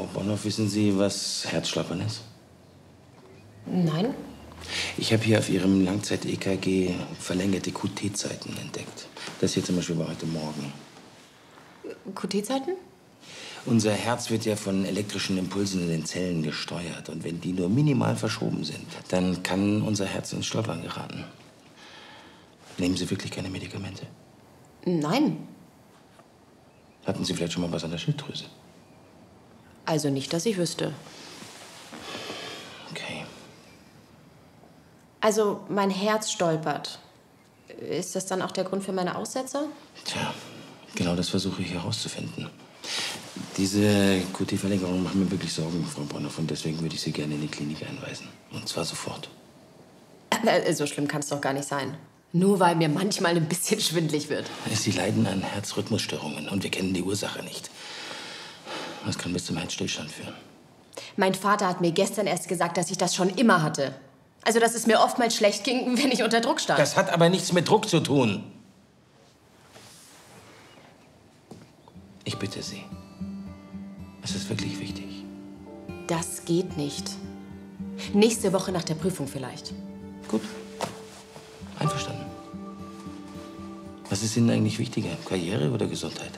Bonhoff, wissen Sie, was Herzschlappern ist? Nein. Ich habe hier auf Ihrem Langzeit-EKG verlängerte QT-Zeiten entdeckt. Das hier zum Beispiel war heute Morgen. QT-Zeiten? Unser Herz wird ja von elektrischen Impulsen in den Zellen gesteuert. Und wenn die nur minimal verschoben sind, dann kann unser Herz ins Stolpern geraten. Nehmen Sie wirklich keine Medikamente? Nein. Hatten Sie vielleicht schon mal was an der Schilddrüse? Also nicht, dass ich wüsste. Okay. Also mein Herz stolpert. Ist das dann auch der Grund für meine Aussetzer? Tja, genau das versuche ich herauszufinden. Diese QT-Verlängerung macht mir wirklich Sorgen, Frau Bonhoff. Und deswegen würde ich Sie gerne in die Klinik einweisen. Und zwar sofort. So schlimm kann es doch gar nicht sein. Nur weil mir manchmal ein bisschen schwindelig wird. Sie leiden an Herzrhythmusstörungen und wir kennen die Ursache nicht. Das kann bis zum Herzstillstand führen. Mein Vater hat mir gestern erst gesagt, dass ich das schon immer hatte. Also, dass es mir oftmals schlecht ging, wenn ich unter Druck stand. Das hat aber nichts mit Druck zu tun. Ich bitte Sie. Es ist wirklich wichtig. Das geht nicht. Nächste Woche nach der Prüfung vielleicht. Gut. Einverstanden. Was ist Ihnen eigentlich wichtiger? Karriere oder Gesundheit?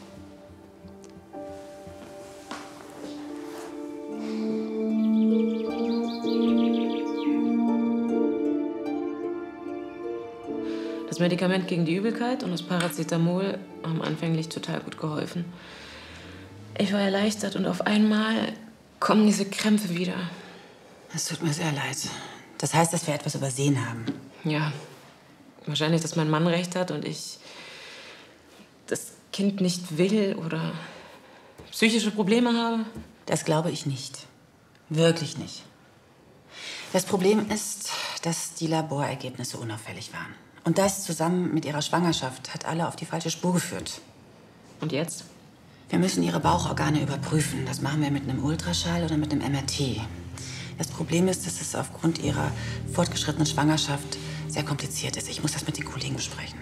Das Medikament gegen die Übelkeit und das Paracetamol haben anfänglich total gut geholfen. Ich war erleichtert und auf einmal kommen diese Krämpfe wieder. Es tut mir sehr leid. Das heißt, dass wir etwas übersehen haben. Ja, wahrscheinlich, dass mein Mann recht hat und ich das Kind nicht will oder psychische Probleme habe. Das glaube ich nicht. Wirklich nicht. Das Problem ist, dass die Laborergebnisse unauffällig waren. Und das zusammen mit ihrer Schwangerschaft hat alle auf die falsche Spur geführt. Und jetzt? Wir müssen ihre Bauchorgane überprüfen. Das machen wir mit einem Ultraschall oder mit einem MRT. Das Problem ist, dass es aufgrund ihrer fortgeschrittenen Schwangerschaft sehr kompliziert ist. Ich muss das mit den Kollegen besprechen.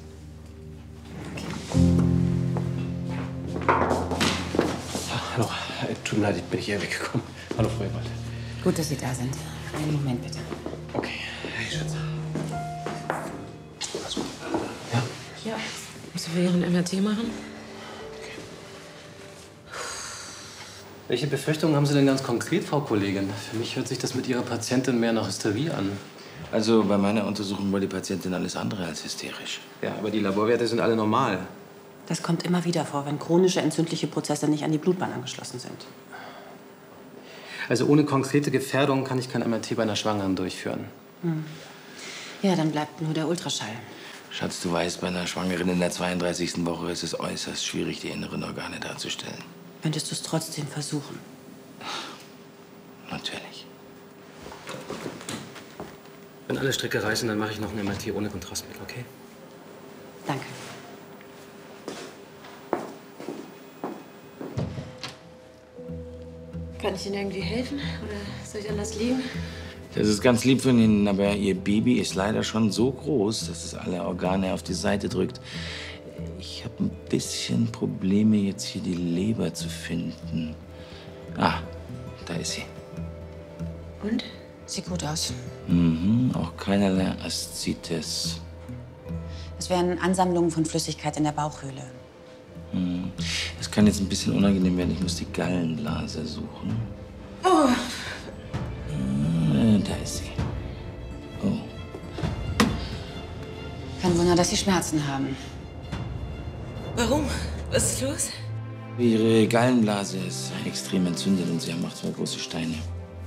Hallo, tut mir leid, ich bin hier weggekommen. Hallo, Frau Ewald. Gut, dass Sie da sind. Einen Moment, bitte. Okay, hey, Schatz. Alles gut? Ja? Ja. Müssen wir Ihren MRT machen? Welche Befürchtungen haben Sie denn ganz konkret, Frau Kollegin? Für mich hört sich das mit Ihrer Patientin mehr nach Hysterie an. Also bei meiner Untersuchung war die Patientin alles andere als hysterisch. Ja, aber die Laborwerte sind alle normal. Das kommt immer wieder vor, wenn chronische entzündliche Prozesse nicht an die Blutbahn angeschlossen sind. Also ohne konkrete Gefährdung kann ich kein MRT bei einer Schwangeren durchführen. Ja, dann bleibt nur der Ultraschall. Schatz, du weißt, bei einer Schwangeren in der 32. Woche ist es äußerst schwierig, die inneren Organe darzustellen. Könntest du es trotzdem versuchen? Natürlich. Wenn alle Stricke reißen, dann mache ich noch ein MRT ohne Kontrastmittel, okay? Danke. Kann ich Ihnen irgendwie helfen? Oder soll ich anders liegen? Das ist ganz lieb von Ihnen, aber Ihr Baby ist leider schon so groß, dass es alle Organe auf die Seite drückt. Ich habe ein bisschen Probleme, jetzt hier die Leber zu finden. Ah, da ist sie. Und? Sieht gut aus. Auch keinerlei Aszites. Es wären Ansammlungen von Flüssigkeit in der Bauchhöhle. Es kann jetzt ein bisschen unangenehm werden. Ich muss die Gallenblase suchen. Oh. Da ist sie. Oh. Kein Wunder, dass Sie Schmerzen haben. Warum? Was ist los? Ihre Gallenblase ist extrem entzündet und sie haben auch 2 große Steine.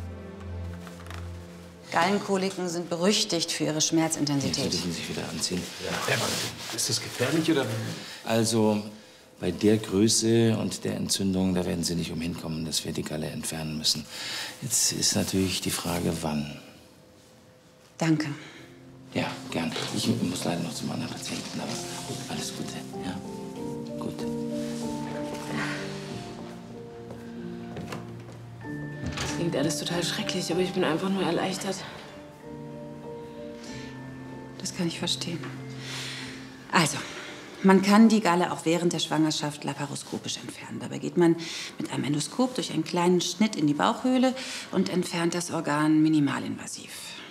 Gallenkoliken sind berüchtigt für ihre Jetzt Schmerzintensität. dürfen Sie sich wieder anziehen. Ist das gefährlich oder? Also, bei der Größe und der Entzündung, da werden Sie nicht umhin kommen, dass wir die Galle entfernen müssen. Jetzt ist natürlich die Frage, wann. Danke. Ja, gern. Ich muss leider noch zum anderen Patienten, aber alles Gute. Ja, gut. Das klingt alles total schrecklich, aber ich bin einfach nur erleichtert. Das kann ich verstehen. Also, Man kann die Galle auch während der Schwangerschaft laparoskopisch entfernen. Dabei geht man mit einem Endoskop durch einen kleinen Schnitt in die Bauchhöhle und entfernt das Organ minimalinvasiv.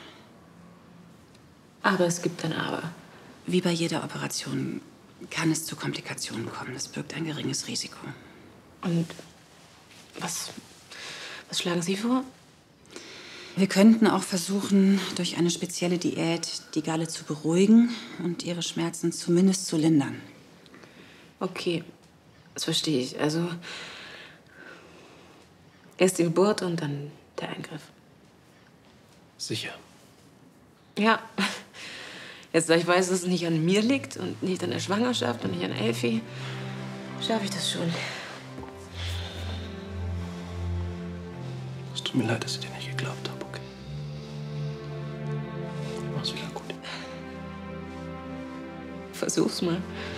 Aber es gibt ein Aber. Wie bei jeder Operation kann es zu Komplikationen kommen. Das birgt ein geringes Risiko. Und was schlagen Sie vor? Wir könnten auch versuchen, durch eine spezielle Diät die Galle zu beruhigen und ihre Schmerzen zumindest zu lindern. Okay, das verstehe ich. Also erst die Geburt und dann der Eingriff. Sicher. Ja. Jetzt, da ich weiß, dass es nicht an mir liegt und nicht an der Schwangerschaft und nicht an Elfi, schaffe ich das schon. Es tut mir leid, dass ich dir nicht geglaubt habe, okay? Mach's wieder gut. Versuch's mal.